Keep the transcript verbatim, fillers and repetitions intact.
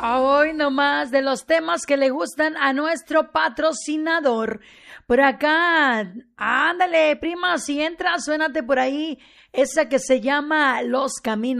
Hoy nomás de los temas que le gustan a nuestro patrocinador. Por acá, ándale, prima, si entras, suénate por ahí. Esa que se llama Los Caminos.